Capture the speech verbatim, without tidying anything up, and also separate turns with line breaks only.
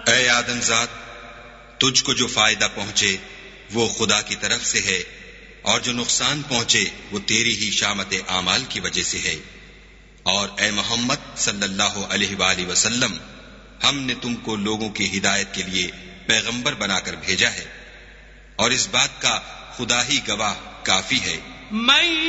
ऐ आदमजात, तुझको जो फायदा पहुंचे वो खुदा की तरफ से है, और जो नुकसान पहुंचे वो तेरी ही शामत आमाल की वजह से है। और ऐ मोहम्मद सल्लल्लाहु अलैहि वसल्लम, हमने तुमको लोगों की हिदायत के लिए पैगंबर बनाकर भेजा है, और इस बात का खुदा ही गवाह काफी है।